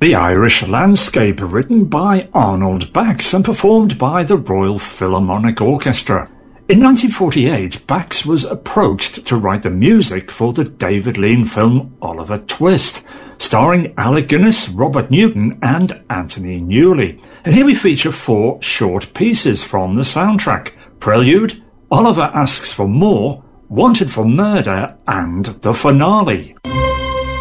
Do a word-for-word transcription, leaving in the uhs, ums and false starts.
The Irish Landscape, written by Arnold Bax and performed by the Royal Philharmonic Orchestra. In nineteen forty-eight, Bax was approached to write the music for the David Lean film Oliver Twist, starring Alec Guinness, Robert Newton and Anthony Newley. And here we feature four short pieces from the soundtrack: Prelude, Oliver Asks for More, Wanted for Murder and the finale.